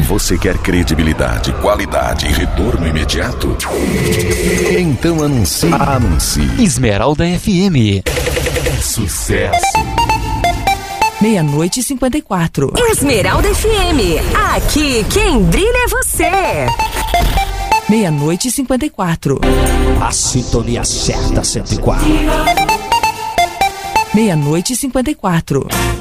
Você quer credibilidade, qualidade e retorno imediato? Então anuncie. Esmeralda FM. É sucesso. 00:54. Esmeralda FM. Aqui quem brilha é você. 00:54. A sintonia certa, 104. 00:54.